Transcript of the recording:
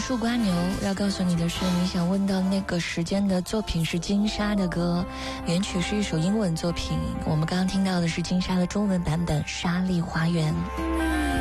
树瓜牛要告诉你的是，你想问到那个时间的作品是金莎的歌，原曲是一首英文作品，我们刚刚听到的是金莎的中文版本《沙砾花园》。